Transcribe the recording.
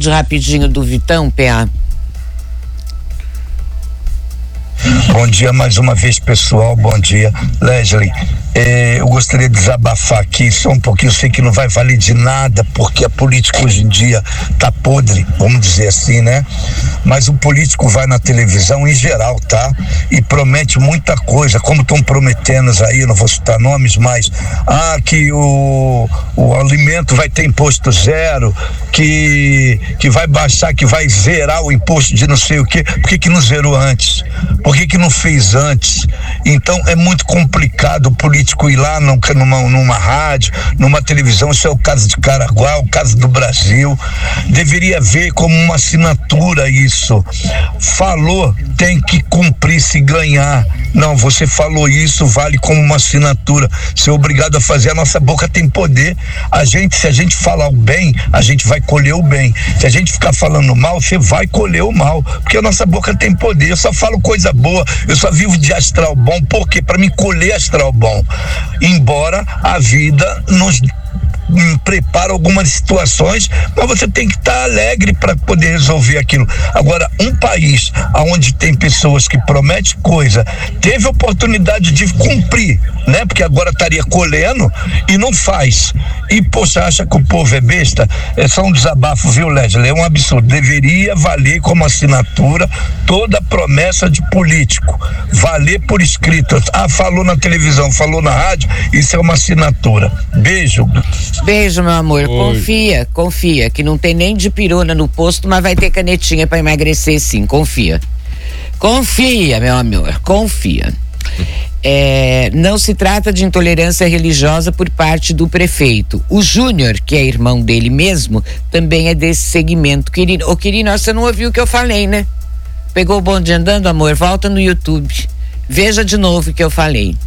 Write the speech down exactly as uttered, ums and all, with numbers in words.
áudio rapidinho do Vitão, P A. Bom dia mais uma vez, pessoal. Bom dia, Leslie. É, eu gostaria de desabafar aqui só um pouquinho. Eu sei que não vai valer de nada, porque a política hoje em dia tá podre, vamos dizer assim, né? Mas o político vai na televisão em geral, tá? E promete muita coisa, como estão prometendo aí, eu não vou citar nomes, mas ah, que o, o alimento vai ter imposto zero, que, que vai baixar, que vai zerar o imposto de não sei o quê. Por que que não zerou antes? Por que que não fez antes? Então é muito complicado o político ir lá num, numa, numa rádio, numa televisão. Isso é o caso de Caraguá, o caso do Brasil. Deveria ver como uma assinatura isso. Falou, tem que cumprir, se ganhar. Não, você falou isso, vale como uma assinatura. Ser obrigado a fazer. A nossa boca tem poder. A gente, se a gente falar o bem, a gente vai colher o bem. Se a gente ficar falando mal, você vai colher o mal, porque a nossa boca tem poder. Eu só falo coisa boa, eu só vivo de astral bom, porque para mim colher astral bom, embora a vida nos prepara algumas situações, mas você tem que estar alegre para poder resolver aquilo. Agora, um país onde tem pessoas que prometem coisa, teve oportunidade de cumprir, né? Porque agora estaria colhendo e não faz. E, poxa, acha que o povo é besta? É só um desabafo, viu, Leslie? É um absurdo. Deveria valer como assinatura toda promessa de político. Valer por escrito. Ah, falou na televisão, falou na rádio, isso é uma assinatura. Beijo. Beijo, meu amor. Oi. Confia, confia, que não tem nem dipirona no posto, mas vai ter canetinha pra emagrecer sim, confia. Confia, meu amor, confia. É, não se trata de intolerância religiosa por parte do prefeito. O Júnior, que é irmão dele mesmo, também é desse segmento. Querido, ô Quirino, você não ouviu o que eu falei, né? Pegou o bonde andando, amor? Volta no YouTube. Veja de novo o que eu falei.